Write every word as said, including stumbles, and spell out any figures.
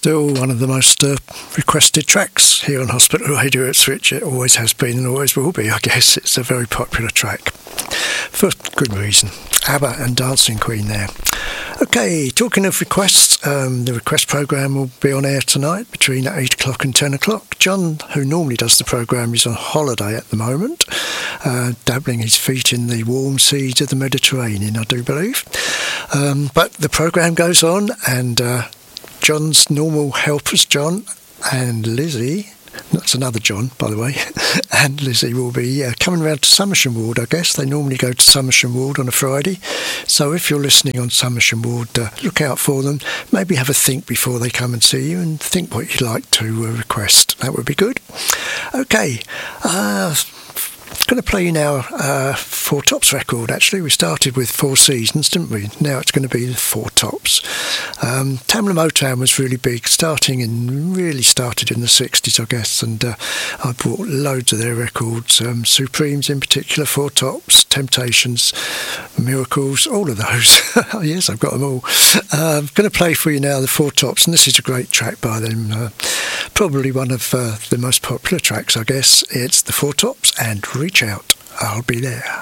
Still one of the most uh, requested tracks here on Hospital Radio Ipswich. It always has been and always will be, I guess. It's a very popular track. For good reason. ABBA and Dancing Queen there. Okay, talking of requests, um, the request programme will be on air tonight between eight o'clock and ten o'clock. John, who normally does the programme, is on holiday at the moment, uh, dabbling his feet in the warm seas of the Mediterranean, I do believe. Um, but the programme goes on, and uh, John's normal helpers, John and Lizzie, that's another John, by the way, and Lizzie will be uh, coming round to Somersham Ward, I guess. They normally go to Somersham Ward on a Friday. So if you're listening on Somersham Ward, uh, look out for them. Maybe have a think before they come and see you and think what you'd like to uh, request. That would be good. Okay. Uh, I'm going to play you now uh, Four Tops record. Actually, we started with Four Seasons, didn't we? Now it's going to be the Four Tops. Um, Tamla Motown was really big, starting in really started in the sixties, I guess, and uh, I bought loads of their records. Um, Supremes in particular, Four Tops, Temptations, Miracles, all of those. Yes, I've got them all. Uh, I'm going to play for you now the Four Tops, and this is a great track by them. Uh, probably one of uh, the most popular tracks, I guess. It's the Four Tops and Reach Out, I'll Be There.